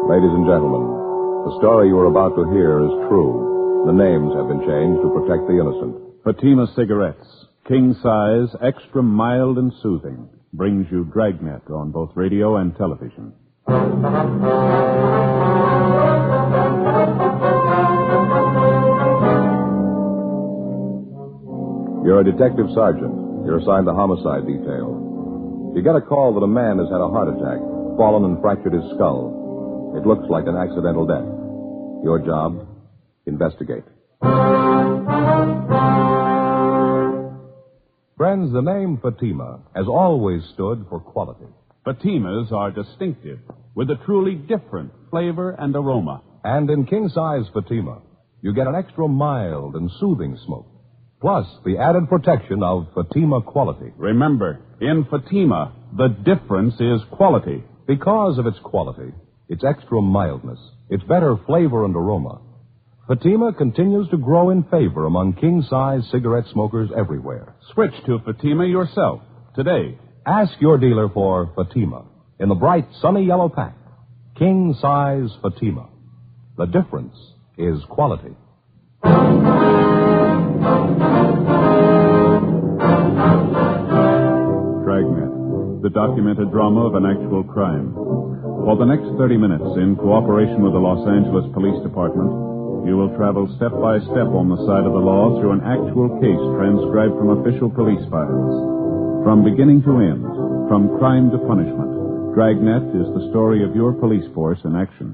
Ladies and gentlemen, the story you are about to hear is true. The names have been changed to protect the innocent. Fatima Cigarettes, king size, extra mild and soothing, brings you Dragnet on both radio and television. You're a detective sergeant. You're assigned the homicide detail. You get a call that a man has had a heart attack, fallen and fractured his skull. It looks like an accidental death. Your job, investigate. Friends, the name Fatima has always stood for quality. Fatimas are distinctive, with a truly different flavor and aroma. And in king-size Fatima, you get an extra mild and soothing smoke, plus the added protection of Fatima quality. Remember, in Fatima, the difference is quality. Because of its quality, its extra mildness, its better flavor and aroma, Fatima continues to grow in favor among king-size cigarette smokers everywhere. Switch to Fatima yourself today. Ask your dealer for Fatima in the bright, sunny yellow pack. King-size Fatima. The difference is quality. Dragnet, the documented drama of an actual crime. For the next 30 minutes, in cooperation with the Los Angeles Police Department, you will travel step by step on the side of the law through an actual case transcribed from official police files. From beginning to end, from crime to punishment, Dragnet is the story of your police force in action.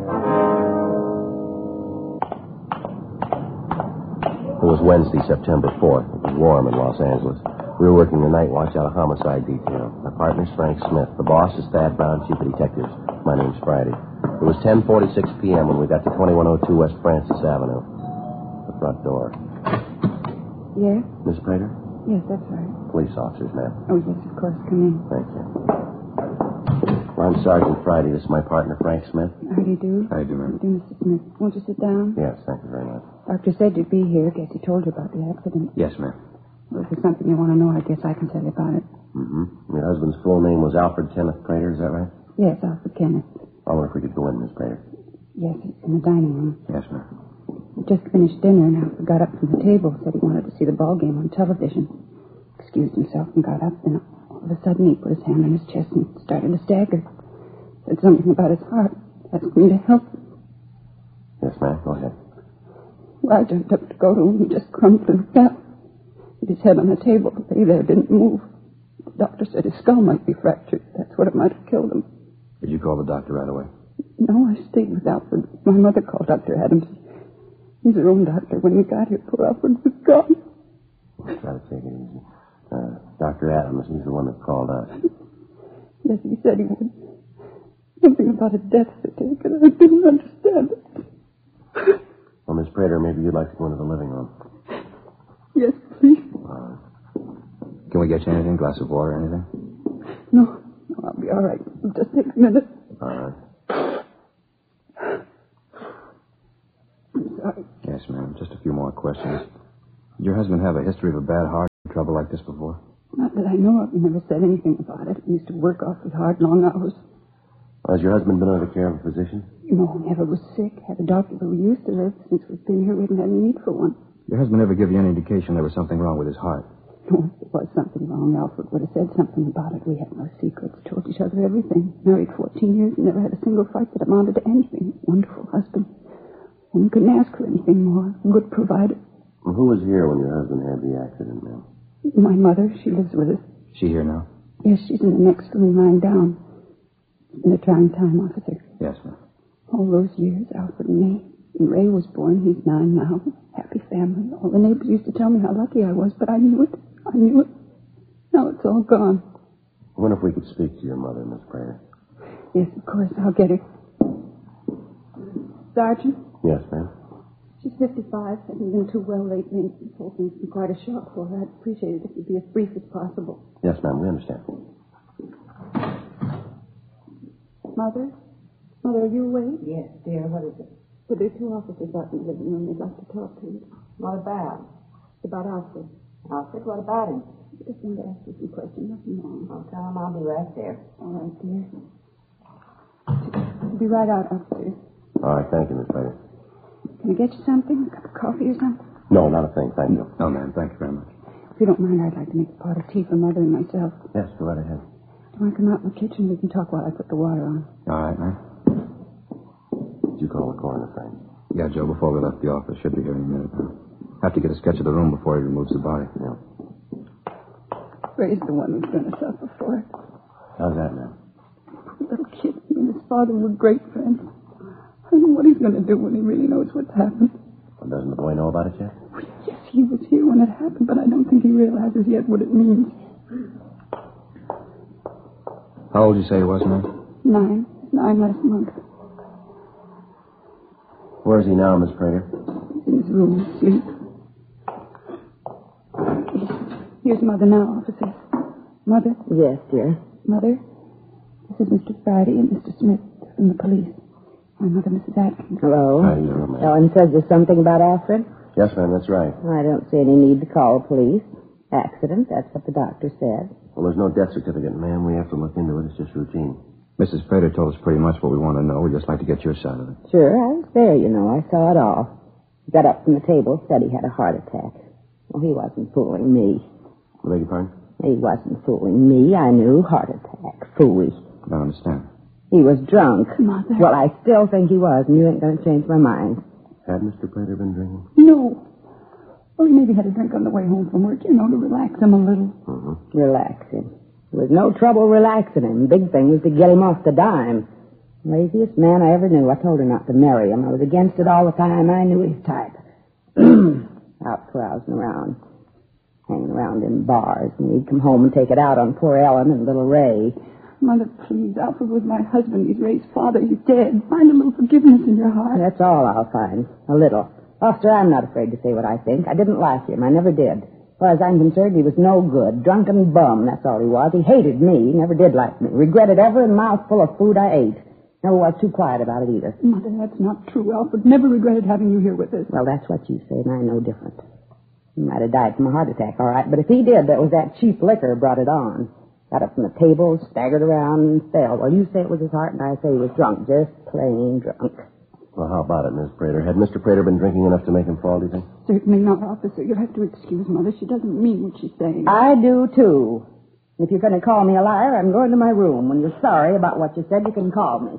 It was Wednesday, September 4th. It was warm in Los Angeles. We were working the night watch out of homicide detail. My partner's Frank Smith. The boss is Thad Brown, chief of detectives. My name's Friday. It was 10:46 p.m. when we got to 2102 West Francis Avenue. The front door. Yes? Miss Prater? Yes, that's right. Police officers, ma'am. Oh, yes, of course. Come in. Thank you. Well, I'm Sergeant Friday. This is my partner, Frank Smith. How do you do? How do you do, ma'am? How do you do, Mr. Smith? Won't you sit down? Yes, thank you very much. Doctor said you'd be here. Guess he told you about the accident. Yes, ma'am. Well, if there's something you want to know, I guess I can tell you about it. Mm-hmm. Your husband's full name was Alfred Kenneth Prater, is that right? Yes, Alfred Kenneth. I wonder if we could go in, Miss Prater. Yes, it's in the dining room. Yes, ma'am. We just finished dinner, and Alfred got up from the table, said he wanted to see the ball game on television. Excused himself and got up, then all of a sudden he put his hand on his chest and started to stagger. Said something about his heart. Asked me to help him. Yes, ma'am. Go ahead. Well, I jumped up to go to him. He just crumpled and fell. With his head on the table, lay there, didn't move. The doctor said his skull might be fractured. That's what it might have killed him. Did you call the doctor right away? No, I stayed with Alfred. My mother called Dr. Adams. He's her own doctor. When we got here, poor Alfred was gone. Try to take it easy. Dr. Adams, he's the one that called us. Yes, he said he would. Something about a death certificate. I didn't understand it. Well, Miss Prater, maybe you'd like to go into the living room. Yes, please. Can we get you anything? Glass of water or anything? No, I'll be all right. It'll just take a minute. All right. I'm sorry. Yes, ma'am. Just a few more questions. Did your husband have a history of a bad heart trouble like this before? Not that I know of. He never said anything about it. He used to work awfully hard, long hours. Has your husband been under the care of a physician? No, never was sick. Had a doctor where we used to live. Since we've been here, we haven't had any need for one. Your husband ever give you any indication there was something wrong with his heart? No, if there was something wrong, Alfred would have said something about it. We had no secrets, told each other everything. Married 14 years and never had a single fight that amounted to anything. Wonderful husband. One couldn't ask for anything more. Good provider. Well, who was here when your husband had the accident, ma'am? My mother, she lives with us. She here now? Yes, she's in the next room lying down. It's been a trying time, officer. Yes, ma'am. All those years, Alfred and me. When Ray was born, he's 9 now. Happy family. All the neighbors used to tell me how lucky I was, but I knew it. I knew it. Now it's all gone. I wonder if we could speak to your mother, Miss Prater. Yes, of course. I'll get her. Sergeant? Yes, ma'am. She's 55. Hasn't been too well lately. This whole thing's been quite a shock for her. I'd appreciate it if you'd be as brief as possible. Yes, ma'am. We understand. Mother? Mother, are you awake? Yes, dear. What is it? Well, there are 2 officers out in the living room. They'd like to talk to you. What about? It's about Alfred. Alfred, what about him? I just wanted to ask you some questions. Nothing wrong. I'll tell him I'll be right there. All right, dear. I'll be right out, officer. All right, thank you, Miss Prater. Can I get you something? A cup of coffee or something? No, not a thing, thank you. No, ma'am. Thank you very much. If you don't mind, I'd like to make a pot of tea for Mother and myself. Yes, go right ahead. Do you want to come out in the kitchen? We can talk while I put the water on. All right, ma'am. Did you call the coroner, Frank? Yeah, Joe, before we left the office. Should be here in a minute. Have to get a sketch of the room before he removes the body. Yeah. Ray's the one who's going to suffer for it. How's that, ma'am? Poor little kid. He and his father were great friends. I don't know what he's going to do when he really knows what's happened. Well, doesn't the boy know about it yet? Well, yes, he was here when it happened, but I don't think he realizes yet what it means. How old did you say he was, ma'am? 9 last month. Where is he now, Miss Prater? He's in his room, asleep. Here's Mother now, officer. Mother? Yes, dear. Mother? This is Mr. Friday and Mr. Smith from the police. My mother, Mrs. Atkins. Hello. How do you do, ma'am? Ellen says there's something about Alfred. Yes, ma'am, that's right. I don't see any need to call the police. Accident, that's what the doctor said. Well, there's no death certificate, ma'am. We have to look into it. It's just routine. Mrs. Prater told us pretty much what we want to know. We'd just like to get your side of it. Sure, I was there, you know. I saw it all. He got up from the table, said he had a heart attack. Well, he wasn't fooling me. I beg your pardon? He wasn't fooling me. I knew. Heart attack. Phooey. I don't understand. He was drunk. Mother. Well, I still think he was, and you ain't going to change my mind. Had Mr. Prater been drinking? No. Well, he maybe had a drink on the way home from work, you know, to relax him a little. Mm-hmm. Relax him. There was no trouble relaxing him. Big thing was to get him off the dime. Laziest man I ever knew. I told her not to marry him. I was against it all the time. I knew his type. Out carousing around. Hanging around in bars. And he'd come home and take it out on poor Ellen and little Ray. Mother, please. Alfred was my husband. He's Ray's father. He's dead. Find a little forgiveness in your heart. That's all I'll find. A little. Officer, I'm not afraid to say what I think. I didn't like him. I never did. As far as I'm concerned, he was no good. Drunken bum, that's all he was. He hated me. He never did like me. Regretted every mouthful of food I ate. Never was too quiet about it either. Mother, that's not true. Alfred never regretted having you here with us. Well, that's what you say, and I know different. He might have died from a heart attack, all right. But if he did, that was that cheap liquor brought it on. Got up from the table, staggered around, and fell. Well, you say it was his heart, and I say he was drunk. Just plain drunk. Well, how about it, Miss Prater? Had Mr. Prater been drinking enough to make him fall, do you think? Certainly not, officer. You'll have to excuse Mother. She doesn't mean what she's saying. I do, too. If you're going to call me a liar, I'm going to my room. When you're sorry about what you said, you can call me.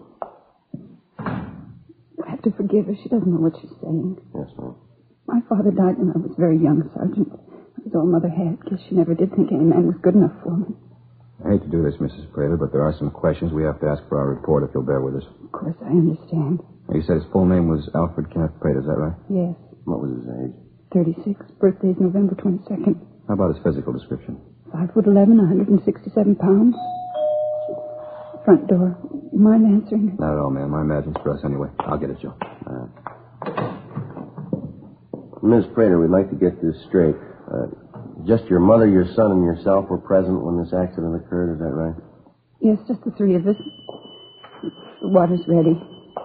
You'll have to forgive her. She doesn't know what she's saying. Yes, ma'am. My father died when I was very young, Sergeant. That was all Mother had. Guess she never did think any man was good enough for me. I hate to do this, Mrs. Prater, but there are some questions we have to ask for our report if you'll bear with us. Of course, I understand. You said his full name was Alfred Kenneth Prater, is that right? Yes. What was his age? 36. Birthday's November 22nd. How about his physical description? 5'11", 167 pounds. Front door. You mind answering it? Not at all, ma'am. I imagine it's for us anyway. I'll get it, Joe. Miss Prater, we'd like to get this straight. Just your mother, your son, and yourself were present when this accident occurred, is that right? Yes, just the three of us. The water's ready.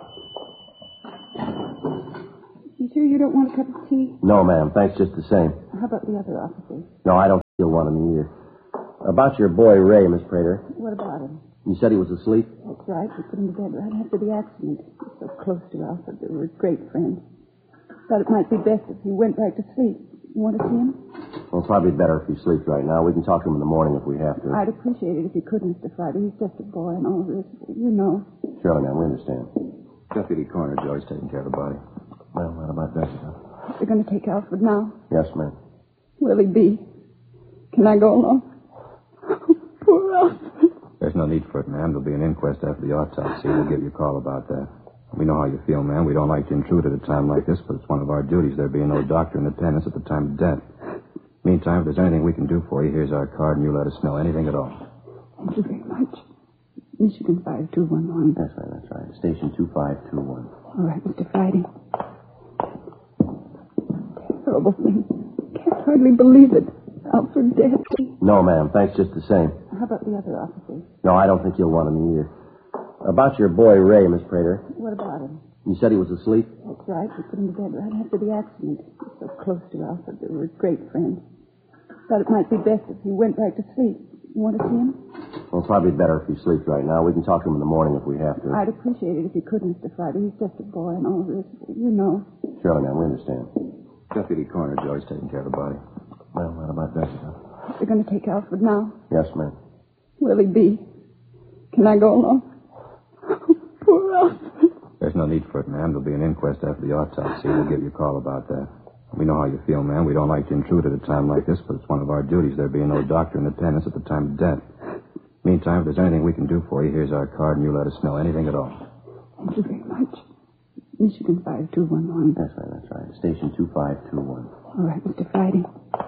You sure you don't want a cup of tea? No, ma'am. Thanks just the same. How about the other officers? No, I don't feel one of them either. About your boy, Ray, Miss Prater. What about him? You said he was asleep? That's right. We put him to bed right after the accident. He was so close to Alfred. They were great friends. Thought it might be best if he went back to sleep. You want to see him? Well, probably better if he sleeps right now. We can talk to him in the morning if we have to. I'd appreciate it if you could, Mr. Friday. He's just a boy and all this. You know. Surely, ma'am. We understand. Deputy Coroner Joy's taking care of the body. Well, what about that, sir? They're going to take Alfred now. Yes, ma'am. Will he be? Can I go along? Poor Alfred. There's no need for it, ma'am. There'll be an inquest after the autopsy. We'll give you a call about that. We know how you feel, ma'am. We don't like to intrude at a time like this, but it's one of our duties, there being no doctor in attendance at the time of death. Meantime, if there's anything we can do for you, here's our card, and you let us know anything at all. Thank you very much. Michigan 5211. That's right, that's right. Station 2521. All right, Mr. Friday. Terrible thing. Can't hardly believe it. Alfred dead. No, ma'am. Thanks just the same. How about the other officers? No, I don't think you'll want him either. About your boy, Ray, Miss Prater. What about him? You said he was asleep? That's right. We put him to bed right after the accident. He was so close to Alfred. They were great friends. Thought it might be best if he went back to sleep. You You want to see him? Well, probably better if he sleeps right now. We can talk to him in the morning if we have to. I'd appreciate it if you could, Mr. Friday. He's just a boy and all this. You know. Surely, ma'am, we understand. Deputy Coroner Joy's taking care of the body. Well, what about that, sir? They're going to take Alfred now. Yes, ma'am. Will he be? Can I go along? Poor Alfred. There's no need for it, ma'am. There'll be an inquest after the autopsy. We'll give you a call about that. We know how you feel, ma'am. We don't like to intrude at a time like this, but it's one of our duties, there being no doctor in attendance at the time of death. Meantime, if there's anything we can do for you, here's our card, and you let us know. Anything at all. Thank you very much. Michigan 5211. That's right, that's right. Station 2521. All right, Mr. Friday.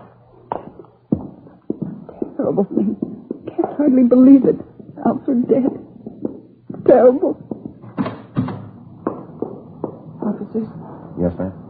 Terrible thing. Can't hardly believe it. Alfred dead. Terrible. Officers. Yes, ma'am?